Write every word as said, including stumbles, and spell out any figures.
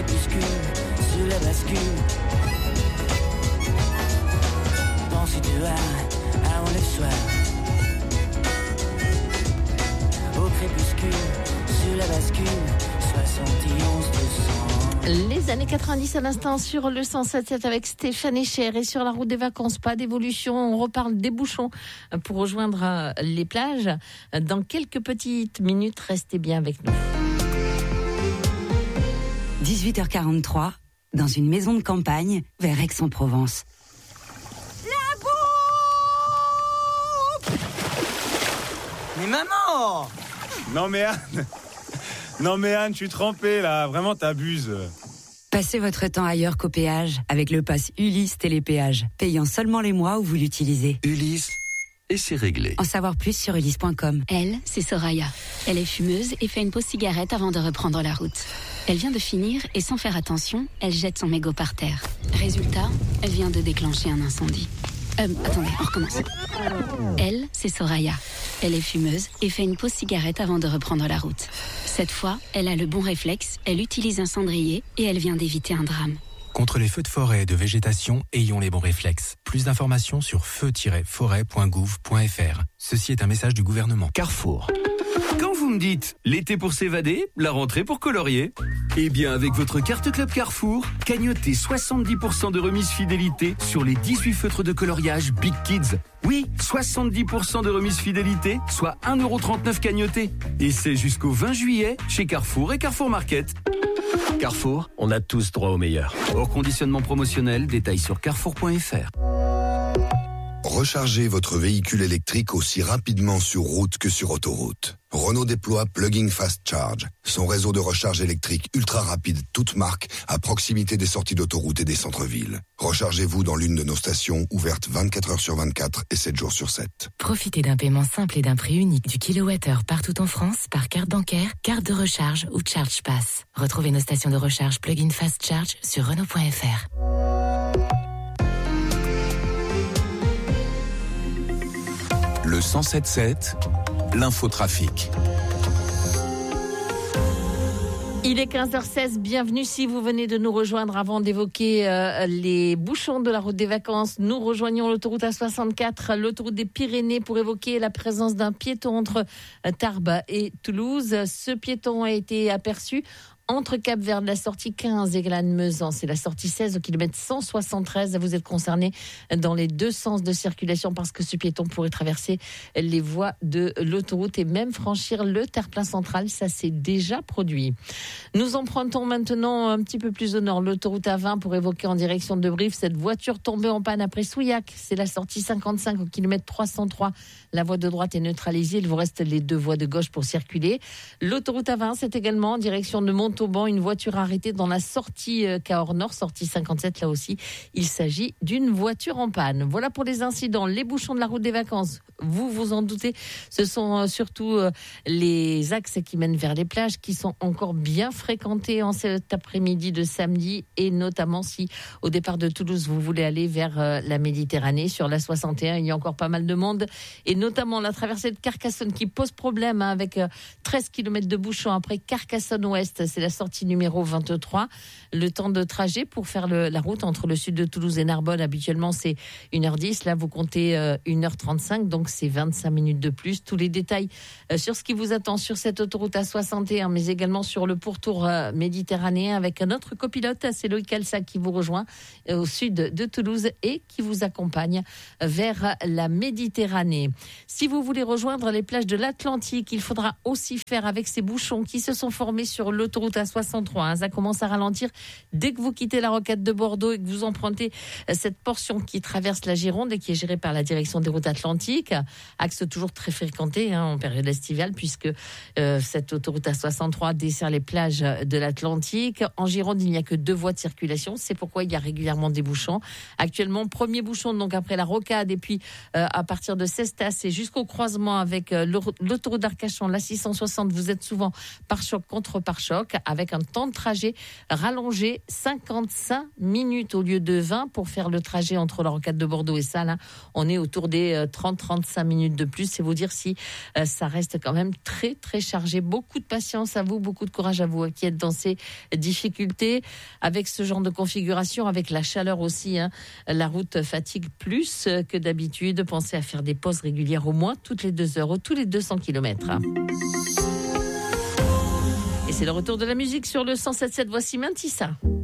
crépuscule, sur la bascule. Bon, si tu as, à on le soir. Au crépuscule, sur la bascule, soixante et onze deux cents. Les années quatre-vingt-dix à l'instant sur le cent sept sept avec Stéphane Echer et sur la route des vacances, pas d'évolution, on reparle des bouchons pour rejoindre les plages. Dans quelques petites minutes, restez bien avec nous. dix-huit heures quarante-trois, dans une maison de campagne vers Aix-en-Provence. La bouffe! Mais maman! Non mais Anne, non mais Anne, je suis trempé là, vraiment t'abuses. Passez votre temps ailleurs qu'au péage avec le pass Ulysse Télépéage, payant seulement les mois où vous l'utilisez. Ulysse, et c'est réglé. En savoir plus sur ulysse point com. Elle, c'est Soraya. Elle est fumeuse et fait une pause cigarette avant de reprendre la route. Elle vient de finir et sans faire attention, elle jette son mégot par terre. Résultat, elle vient de déclencher un incendie. Euh, attendez, on recommence. Elle, c'est Soraya. Elle est fumeuse et fait une pause cigarette avant de reprendre la route. Cette fois, elle a le bon réflexe, elle utilise un cendrier et elle vient d'éviter un drame. Contre les feux de forêt et de végétation, ayons les bons réflexes. Plus d'informations sur feu tiret forêt point gouv point f r. Ceci est un message du gouvernement. Carrefour. Quand vous me dites l'été pour s'évader, la rentrée pour colorier, eh bien avec votre carte Club Carrefour, cagnotez soixante-dix pour cent de remise fidélité sur les dix-huit feutres de coloriage Big Kids. Oui, soixante-dix pour cent de remise fidélité, soit un euro trente-neuf cagnoté. Et c'est jusqu'au vingt juillet chez Carrefour et Carrefour Market. Carrefour, on a tous droit au meilleur. Hors conditionnement promotionnel, détails sur carrefour point f r. Rechargez votre véhicule électrique aussi rapidement sur route que sur autoroute. Renault déploie Plug-in Fast Charge, son réseau de recharge électrique ultra rapide toute marque à proximité des sorties d'autoroute et des centres-villes. Rechargez-vous dans l'une de nos stations ouvertes vingt-quatre heures sur vingt-quatre et sept jours sur sept. Profitez d'un paiement simple et d'un prix unique du kilowattheure partout en France par carte bancaire, carte de recharge ou Charge Pass. Retrouvez nos stations de recharge Plug-in Fast Charge sur Renault point f r. Le cent sept sept, l'infotrafic. Il est quinze heures seize, bienvenue si vous venez de nous rejoindre avant d'évoquer euh, les bouchons de la route des vacances. Nous rejoignons l'autoroute A soixante-quatre, l'autoroute des Pyrénées pour évoquer la présence d'un piéton entre euh, Tarbes et Toulouse. Ce piéton a été aperçu entre Cap-Vert, la sortie quinze et Lannemezan, c'est la sortie seize au kilomètre cent soixante-treize. Vous êtes concerné dans les deux sens de circulation parce que ce piéton pourrait traverser les voies de l'autoroute et même franchir le terre-plein central. Ça s'est déjà produit. Nous empruntons maintenant un petit peu plus au nord l'autoroute A vingt pour évoquer en direction de Brive cette voiture tombée en panne après Souillac. C'est la sortie cinquante-cinq au kilomètre trois cent trois. La voie de droite est neutralisée. Il vous reste les deux voies de gauche pour circuler. L'autoroute A vingt, c'est également en direction de Montauban. Une voiture arrêtée dans la sortie Cahors Nord, sortie cinquante-sept. Là aussi, il s'agit d'une voiture en panne. Voilà pour les incidents. Les bouchons de la route des vacances, vous vous en doutez, ce sont surtout les axes qui mènent vers les plages qui sont encore bien fréquentés en cet après-midi de samedi et notamment si au départ de Toulouse, vous voulez aller vers la Méditerranée sur la soixante et un, il y a encore pas mal de monde et notamment la traversée de Carcassonne qui pose problème hein, avec treize kilomètres de bouchons après Carcassonne-Ouest. C'est la sortie numéro vingt-trois. Le temps de trajet pour faire le, la route entre le sud de Toulouse et Narbonne, habituellement c'est une heure dix. Là, vous comptez euh, une heure trente-cinq, donc c'est vingt-cinq minutes de plus. Tous les détails euh, sur ce qui vous attend sur cette autoroute A soixante et un, mais également sur le pourtour euh, méditerranéen avec un autre copilote, c'est Loïc Alsa qui vous rejoint euh, au sud de Toulouse et qui vous accompagne vers la Méditerranée. Si vous voulez rejoindre les plages de l'Atlantique, il faudra aussi faire avec ces bouchons qui se sont formés sur l'autoroute A soixante-trois. Hein. Ça commence à ralentir dès que vous quittez la rocade de Bordeaux et que vous empruntez cette portion qui traverse la Gironde et qui est gérée par la direction des routes atlantiques. Axe toujours très fréquenté hein, en période estivale puisque euh, cette autoroute A soixante-trois dessert les plages de l'Atlantique. En Gironde, il n'y a que deux voies de circulation. C'est pourquoi il y a régulièrement des bouchons. Actuellement, premier bouchon donc après la rocade et puis euh, à partir de Cestas et jusqu'au croisement avec euh, l'autoroute d'Arcachon, la six cent soixante, vous êtes souvent pare-choc contre pare-choc. avec un temps de trajet rallongé, cinquante-cinq minutes au lieu de vingt pour faire le trajet entre la rocade de Bordeaux et Salles. Hein. On est autour des euh, trente à trente-cinq minutes de plus. C'est vous dire si euh, ça reste quand même très très chargé. Beaucoup de patience à vous, beaucoup de courage à vous qui êtes dans ces difficultés. Avec ce genre de configuration, avec la chaleur aussi, hein, la route fatigue plus que d'habitude. Pensez à faire des pauses régulières au moins toutes les deux heures ou tous les deux cents kilomètres. Et c'est le retour de la musique sur le cent sept virgule sept. Voici Mantissa.